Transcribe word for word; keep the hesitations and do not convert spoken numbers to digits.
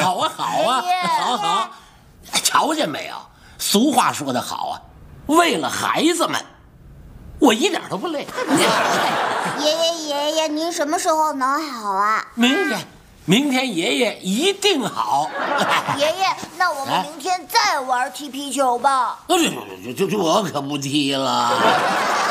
好啊，好啊，好好。瞧见没有？俗话说得好啊，为了孩子们，我一点都不累。 爷爷爷爷，您什么时候能好啊？ 明天，明天爷爷一定好。 爷爷，那我们明天再玩踢皮球吧。 这这这这我可不踢了。